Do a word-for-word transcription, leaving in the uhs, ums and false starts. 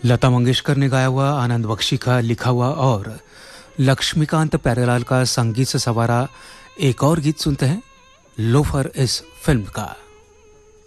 लता मंगेशकर ने गाया हुआ, आनंद बख्शी का लिखा हुआ और लक्ष्मीकांत प्यारेलाल का संगीत से सवारा एक और गीत सुनते हैं लोफर इस फिल्म का।